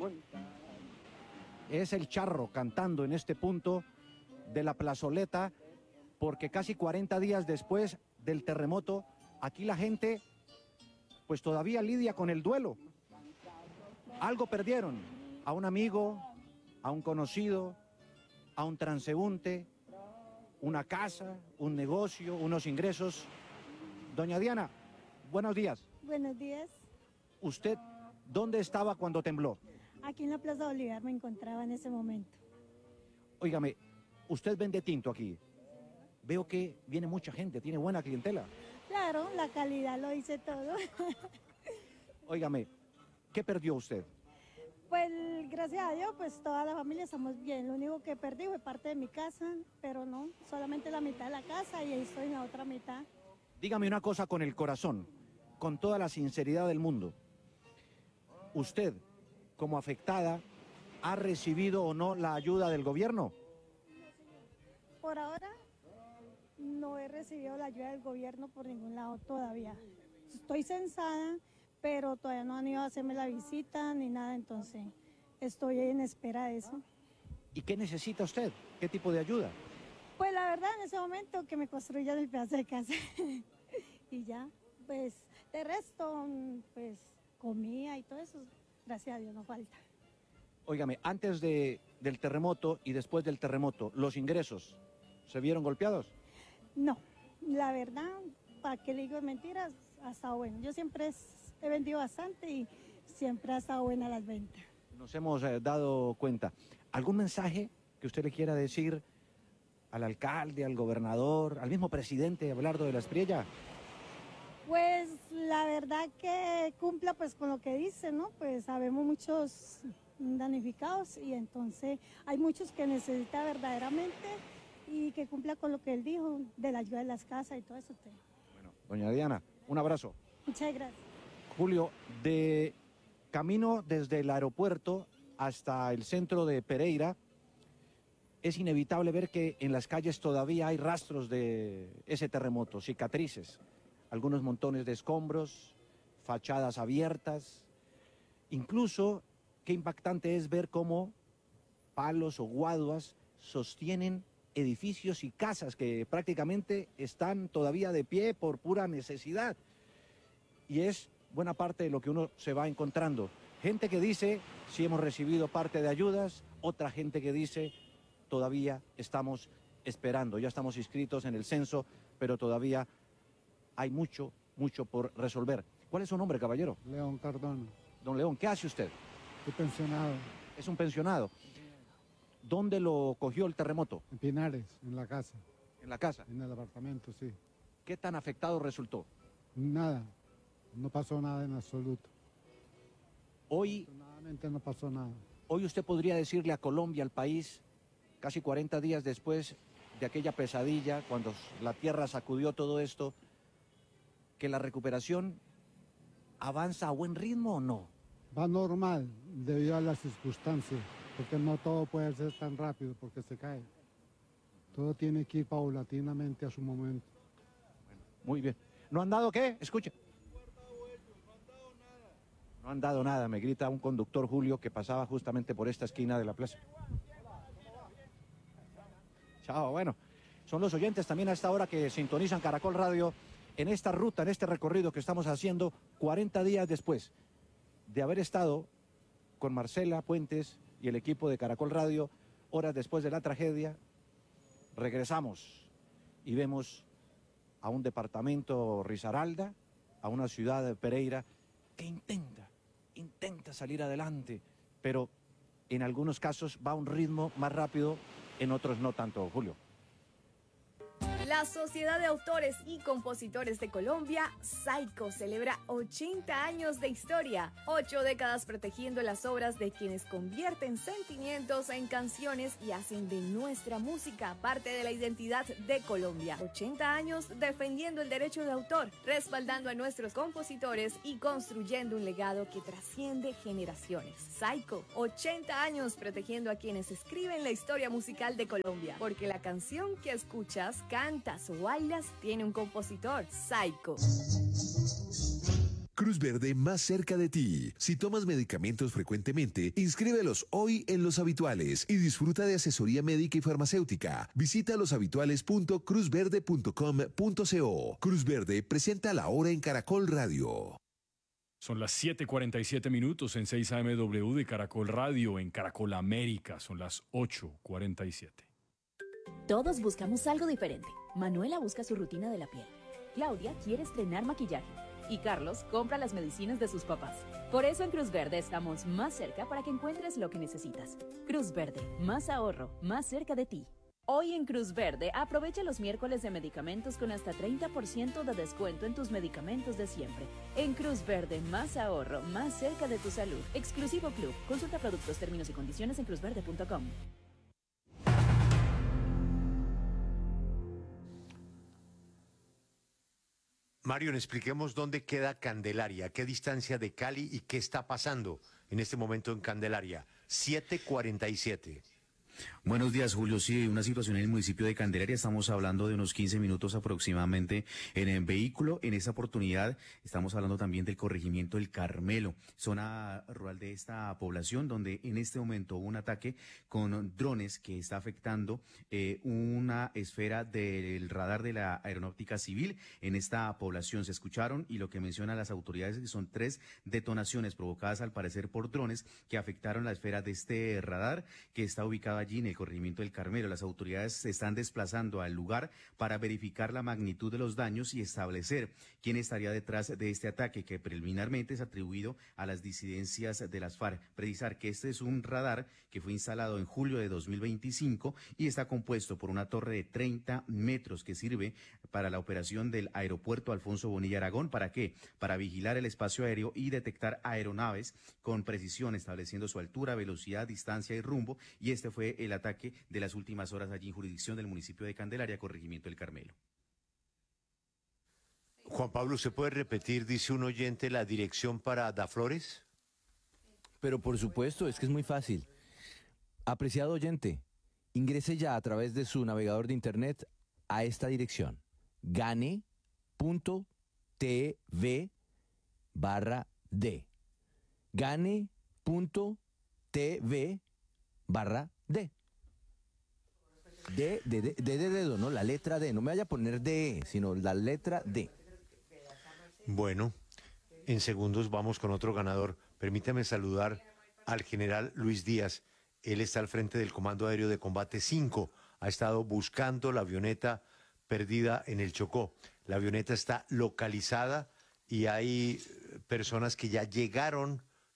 Es el charro cantando en este punto de la plazoleta, porque casi 40 días después del terremoto, aquí la gente pues todavía lidia con el duelo. Algo perdieron, a un amigo, a un conocido, a un transeúnte, una casa, un negocio, unos ingresos. Doña Diana, buenos días. Buenos días. ¿Usted dónde estaba cuando tembló? Aquí en la Plaza Bolívar me encontraba en ese momento. Óigame, usted vende tinto aquí. Veo que viene mucha gente, tiene buena clientela. Claro, la calidad lo dice todo. Óigame, ¿qué perdió usted? Pues gracias a Dios, pues toda la familia estamos bien. Lo único que perdí fue parte de mi casa, pero no, solamente la mitad de la casa y ahí estoy en la otra mitad. Dígame una cosa con el corazón, con toda la sinceridad del mundo. ¿Usted, como afectada, ha recibido o no la ayuda del gobierno? Por ahora no he recibido la ayuda del gobierno por ningún lado todavía. Estoy censada, pero todavía no han ido a hacerme la visita ni nada, entonces estoy en espera de eso. ¿Y qué necesita usted? ¿Qué tipo de ayuda? Pues la verdad, en ese momento que me construyan el pedazo de casa y ya, pues de resto, pues comida y todo eso, gracias a Dios no falta. Óigame, antes del terremoto y después del terremoto, ¿los ingresos se vieron golpeados? No, la verdad, para qué le digo mentiras, ha estado bueno. Yo siempre he vendido bastante y siempre ha estado buena las ventas. Nos hemos dado cuenta. ¿Algún mensaje que usted le quiera decir al alcalde, al gobernador, al mismo presidente Abelardo de la Espriella? Pues la verdad que cumpla pues con lo que dice, ¿no? Pues sabemos muchos damnificados y entonces hay muchos que necesita verdaderamente y que cumpla con lo que él dijo de la ayuda de las casas y todo eso. Bueno, doña Diana, un abrazo. Muchas gracias. Julio, de camino desde el aeropuerto hasta el centro de Pereira, es inevitable ver que en las calles todavía hay rastros de ese terremoto, cicatrices, algunos montones de escombros, fachadas abiertas. Incluso, qué impactante es ver cómo palos o guaduas sostienen edificios y casas que prácticamente están todavía de pie por pura necesidad. Y es buena parte de lo que uno se va encontrando. Gente que dice, sí hemos recibido parte de ayudas, otra gente que dice, todavía estamos esperando, ya estamos inscritos en el censo, pero todavía hay mucho por resolver. ¿Cuál es su nombre, caballero? León Cardona. Don León, ¿qué hace usted? Estoy pensionado. Es un pensionado. ¿Dónde lo cogió el terremoto? En Pinares, en la casa. En la casa. En el apartamento, sí. ¿Qué tan afectado resultó? Nada. No pasó nada en absoluto. Hoy, Afortunadamente no pasó nada. hoy usted podría decirle a Colombia, al país, casi 40 días después de aquella pesadilla, cuando la tierra sacudió todo esto, que la recuperación avanza a buen ritmo o no? Va normal debido a las circunstancias, porque no todo puede ser tan rápido porque se cae. Todo tiene que ir paulatinamente a su momento. Bueno, muy bien. ¿No han dado qué? Escuche. No han dado nada, me grita un conductor, Julio, que pasaba justamente por esta esquina de la plaza. Chao, bueno. Son los oyentes también a esta hora que sintonizan Caracol Radio en esta ruta, en este recorrido que estamos haciendo 40 días después de haber estado con Marcela Puentes y el equipo de Caracol Radio, horas después de la tragedia. Regresamos y vemos a un departamento Risaralda, a una ciudad de Pereira que intenta salir adelante, pero en algunos casos va a un ritmo más rápido, en otros no tanto, Julio. La Sociedad de Autores y Compositores de Colombia, SAICO, celebra 80 años de historia, 8 décadas protegiendo las obras de quienes convierten sentimientos en canciones y hacen de nuestra música parte de la identidad de Colombia. 80 años defendiendo el derecho de autor, respaldando a nuestros compositores y construyendo un legado que trasciende generaciones. SAICO, 80 años protegiendo a quienes escriben la historia musical de Colombia, porque la canción que escuchas, cantas o bailas tiene un compositor. SAICO. Cruz Verde más cerca de ti. Si tomas medicamentos frecuentemente, inscríbelos hoy en Los Habituales y disfruta de asesoría médica y farmacéutica. Visita loshabituales.cruzverde.com.co. Cruz Verde presenta La Hora en Caracol Radio. Son las 7:47 minutos en 6 AMW de Caracol Radio, en Caracol América. Son las 8:47. Todos buscamos algo diferente. Manuela busca su rutina de la piel. Claudia quiere estrenar maquillaje. Y Carlos compra las medicinas de sus papás. Por eso en Cruz Verde estamos más cerca para que encuentres lo que necesitas. Cruz Verde, más ahorro, más cerca de ti. Hoy en Cruz Verde, aprovecha los miércoles de medicamentos con hasta 30% de descuento en tus medicamentos de siempre. En Cruz Verde, más ahorro, más cerca de tu salud. Exclusivo Club. Consulta productos, términos y condiciones en cruzverde.com. Marion, expliquemos dónde queda Candelaria, a qué distancia de Cali y qué está pasando en este momento en Candelaria. 7:47. Buenos días, Julio. Sí, una situación en el municipio de Candelaria. Estamos hablando de unos 15 minutos aproximadamente en el vehículo. En esta oportunidad estamos hablando también del corregimiento del Carmelo, zona rural de esta población, donde en este momento hubo un ataque con drones que está afectando una esfera del radar de la aeronáutica civil en esta población. Se escucharon y lo que mencionan las autoridades es que son 3 detonaciones provocadas al parecer por drones que afectaron la esfera de este radar que está ubicado allí en el corregimiento del Carmelo. Las autoridades se están desplazando al lugar para verificar la magnitud de los daños y establecer quién estaría detrás de este ataque que preliminarmente es atribuido a las disidencias de las FARC. Precisar que este es un radar que fue instalado en julio de 2025 y está compuesto por una torre de 30 metros que sirve para la operación del aeropuerto Alfonso Bonilla Aragón. ¿Para qué? Para vigilar el espacio aéreo y detectar aeronaves con precisión, estableciendo su altura, velocidad, distancia y rumbo. Y este fue el ataque de las últimas horas allí en jurisdicción del municipio de Candelaria, corregimiento del Carmelo. Juan Pablo, ¿se puede repetir, dice un oyente, la dirección para Daflores? Pero por supuesto, es que es muy fácil. Apreciado oyente, ingrese ya a través de su navegador de internet a esta dirección: gane.tv/d. gane.tv/d. D de dedo, no, la letra D. No me vaya a poner D, sino la letra D. Bueno, en segundos vamos con otro ganador. Permítame saludar al general Luis Díaz. Él está al frente del Comando Aéreo de Combate 5. Ha estado buscando la avioneta perdida en el Chocó. La avioneta está localizada y hay personas que ya llegaron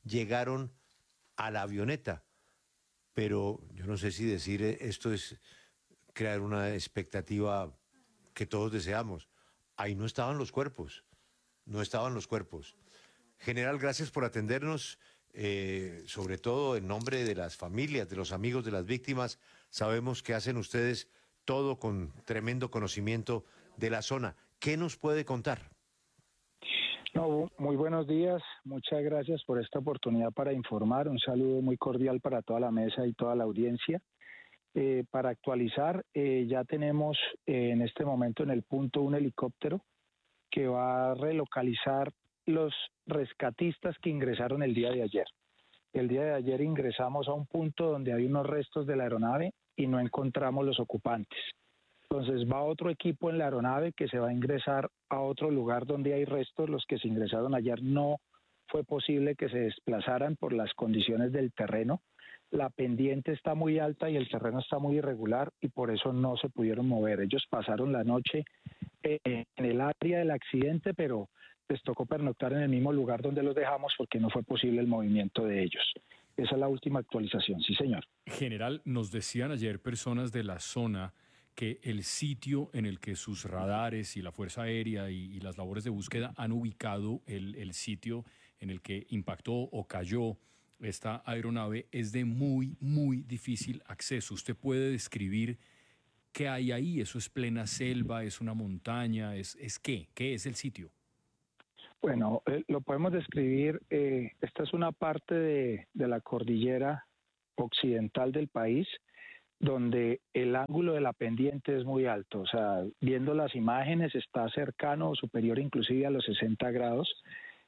a la avioneta. Pero yo no sé si decir esto es crear una expectativa que todos deseamos. Ahí no estaban los cuerpos, no estaban los cuerpos. General, gracias por atendernos, sobre todo en nombre de las familias, de los amigos de las víctimas. Sabemos que hacen ustedes todo con tremendo conocimiento de la zona. ¿Qué nos puede contar? No, muy buenos días, muchas gracias por esta oportunidad para informar. Un saludo muy cordial para toda la mesa y toda la audiencia. Para actualizar, ya tenemos en este momento en el punto un helicóptero que va a relocalizar los rescatistas que ingresaron el día de ayer. El día de ayer ingresamos a un punto donde hay unos restos de la aeronave y no encontramos los ocupantes. Entonces va otro equipo en la aeronave que se va a ingresar a otro lugar donde hay restos. Los que se ingresaron ayer no fue posible que se desplazaran por las condiciones del terreno. La pendiente está muy alta y el terreno está muy irregular y por eso no se pudieron mover. Ellos pasaron la noche en el área del accidente, pero les tocó pernoctar en el mismo lugar donde los dejamos porque no fue posible el movimiento de ellos. Esa es la última actualización, sí señor. General, nos decían ayer personas de la zona que el sitio en el que sus radares y la Fuerza Aérea y las labores de búsqueda han ubicado el sitio en el que impactó o cayó esta aeronave es de muy, muy difícil acceso. ¿Usted puede describir qué hay ahí? ¿Eso es plena selva? ¿Es una montaña? ¿Es qué? ¿Qué es el sitio? Bueno, lo podemos describir. Esta es una parte de la cordillera occidental del país, donde el ángulo de la pendiente es muy alto. O sea, viendo las imágenes está cercano o superior inclusive a los 60 grados.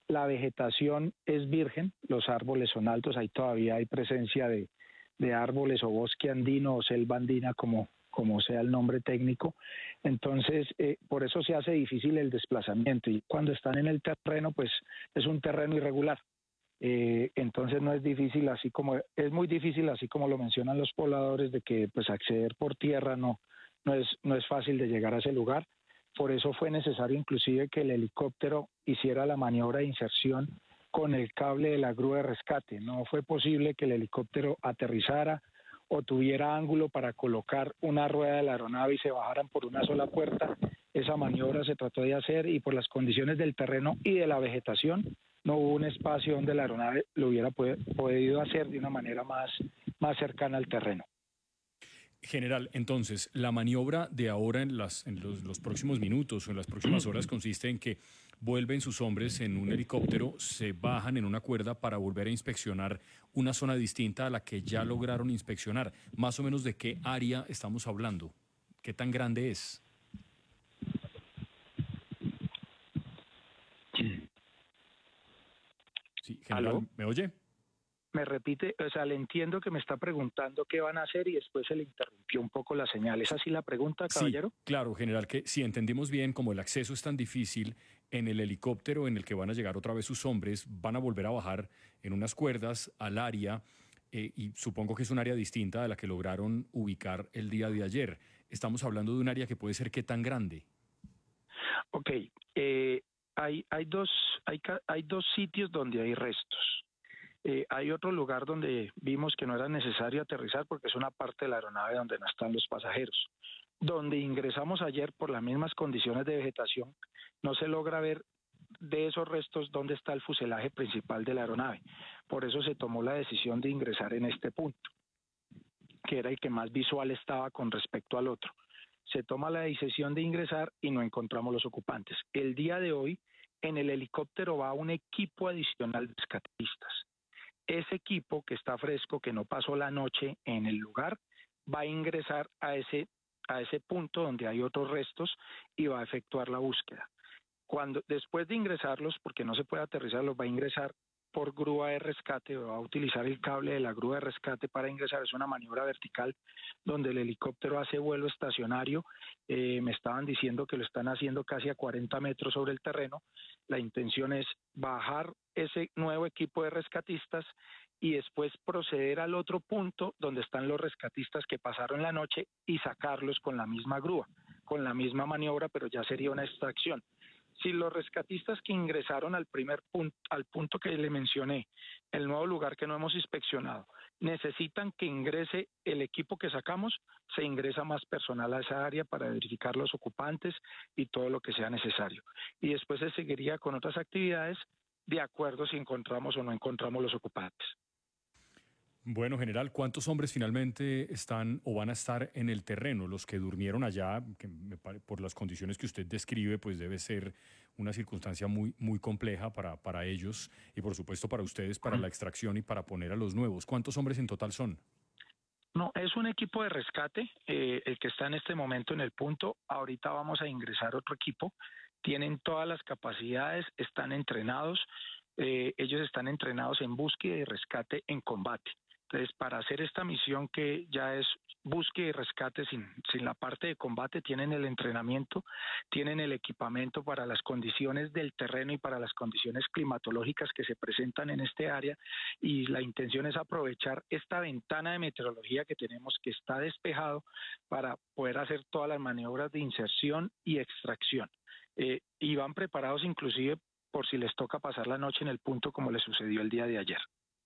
La vegetación es virgen, los árboles son altos, ahí todavía hay presencia de árboles o bosque andino o selva andina, como sea el nombre técnico. Entonces, por eso se hace difícil el desplazamiento. Y cuando están en el terreno, pues es un terreno irregular. Entonces no es difícil, es muy difícil, así como lo mencionan los pobladores, de que pues acceder por tierra no es fácil de llegar a ese lugar. Por eso fue necesario inclusive que el helicóptero hiciera la maniobra de inserción con el cable de la grúa de rescate. No fue posible que el helicóptero aterrizara o tuviera ángulo para colocar una rueda de la aeronave y se bajaran por una sola puerta. Esa maniobra se trató de hacer y por las condiciones del terreno y de la vegetación no hubo un espacio donde la aeronave lo hubiera podido hacer de una manera más cercana al terreno. General, entonces, la maniobra de ahora en los próximos minutos o en las próximas horas consiste en que vuelven sus hombres en un helicóptero, se bajan en una cuerda para volver a inspeccionar una zona distinta a la que ya lograron inspeccionar. Más o menos, ¿de qué área estamos hablando? ¿Qué tan grande es? Sí, general, ¿Aló? ¿me oye? Me repite, o sea, le entiendo que me está preguntando qué van a hacer y después se le interrumpió un poco la señal. ¿Es así la pregunta, caballero? Sí, claro, general, que si entendimos bien, como el acceso es tan difícil, en el helicóptero en el que van a llegar otra vez sus hombres, van a volver a bajar en unas cuerdas al área, y supongo que es un área distinta a la que lograron ubicar el día de ayer. Estamos hablando de un área que puede ser ¿qué tan grande? Ok, hay dos sitios donde hay restos. Hay otro lugar donde vimos que no era necesario aterrizar porque es una parte de la aeronave donde no están los pasajeros. Donde ingresamos ayer por las mismas condiciones de vegetación, no se logra ver de esos restos dónde está el fuselaje principal de la aeronave. Por eso se tomó la decisión de ingresar en este punto, que era el que más visual estaba con respecto al otro. Se toma la decisión de ingresar y no encontramos los ocupantes. El día de hoy, en el helicóptero va un equipo adicional de rescatistas. Ese equipo que está fresco, que no pasó la noche en el lugar, va a ingresar a ese punto donde hay otros restos y va a efectuar la búsqueda. Después de ingresarlos, porque no se puede aterrizarlos, va a ingresar por grúa de rescate, va a utilizar el cable de la grúa de rescate para ingresar. Es una maniobra vertical donde el helicóptero hace vuelo estacionario. Me estaban diciendo que lo están haciendo casi a 40 metros sobre el terreno. La intención es bajar ese nuevo equipo de rescatistas y después proceder al otro punto donde están los rescatistas que pasaron la noche y sacarlos con la misma grúa, con la misma maniobra, pero ya sería una extracción. Si los rescatistas que ingresaron al punto que le mencioné, el nuevo lugar que no hemos inspeccionado, necesitan que ingrese el equipo que sacamos, se ingresa más personal a esa área para verificar los ocupantes y todo lo que sea necesario. Y después se seguiría con otras actividades de acuerdo si encontramos o no encontramos los ocupantes. Bueno, general, ¿cuántos hombres finalmente están o van a estar en el terreno? Los que durmieron allá, que por las condiciones que usted describe, pues debe ser una circunstancia muy, muy compleja para ellos y por supuesto para ustedes, para la extracción y para poner a los nuevos. ¿Cuántos hombres en total son? No, es un equipo de rescate, el que está en este momento en el punto. Ahorita vamos a ingresar otro equipo. Tienen todas las capacidades, están entrenados. Ellos están entrenados en búsqueda y rescate en combate. Entonces, para hacer esta misión que ya es búsqueda y rescate sin la parte de combate, tienen el entrenamiento, tienen el equipamiento para las condiciones del terreno y para las condiciones climatológicas que se presentan en este área, y la intención es aprovechar esta ventana de meteorología que tenemos, que está despejado, para poder hacer todas las maniobras de inserción y extracción. Y van preparados inclusive por si les toca pasar la noche en el punto como les sucedió el día de ayer.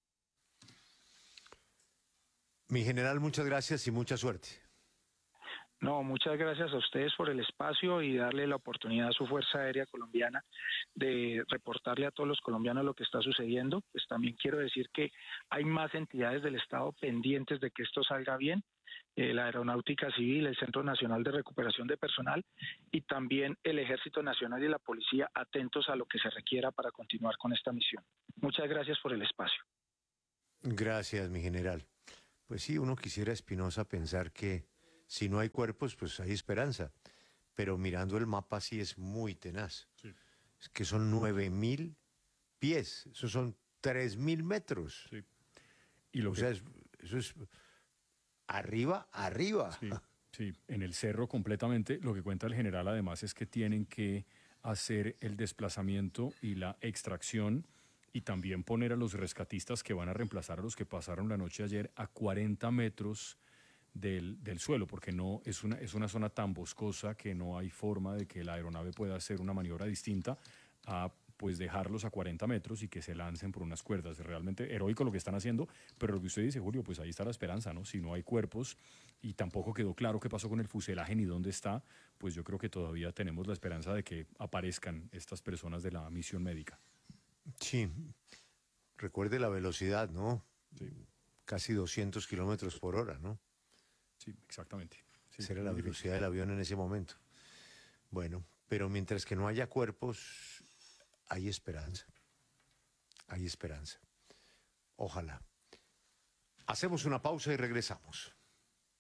Mi general, muchas gracias y mucha suerte. No, muchas gracias a ustedes por el espacio y darle la oportunidad a su Fuerza Aérea Colombiana de reportarle a todos los colombianos lo que está sucediendo. Pues también quiero decir que hay más entidades del Estado pendientes de que esto salga bien. La Aeronáutica Civil, el Centro Nacional de Recuperación de Personal y también el Ejército Nacional y la Policía atentos a lo que se requiera para continuar con esta misión. Muchas gracias por el espacio. Gracias, mi general. Pues sí, uno quisiera, Espinosa, pensar que si no hay cuerpos, pues hay esperanza. Pero mirando el mapa sí es muy tenaz. Sí. Es que son 9.000 pies, eso son 3.000 metros. Sí. Y lo O que- sea, eso es arriba, arriba. Sí, sí, en el cerro completamente. Lo que cuenta el general además es que tienen que hacer el desplazamiento y la extracción y también poner a los rescatistas que van a reemplazar a los que pasaron la noche ayer a 40 metros del suelo, porque no es una zona tan boscosa que no hay forma de que la aeronave pueda hacer una maniobra distinta a pues dejarlos a 40 metros y que se lancen por unas cuerdas. Es realmente heroico lo que están haciendo, pero lo que usted dice, Julio, pues ahí está la esperanza, ¿no? Si no hay cuerpos y tampoco quedó claro qué pasó con el fuselaje ni dónde está, pues yo creo que todavía tenemos la esperanza de que aparezcan estas personas de la misión médica. Sí, recuerde la velocidad, ¿no? Casi 200 kilómetros por hora, ¿no? Sí, exactamente. Sí, Esa era la muy velocidad del avión en ese momento. Bueno, pero mientras que no haya cuerpos, hay esperanza. Hay esperanza. Ojalá. Hacemos una pausa y regresamos.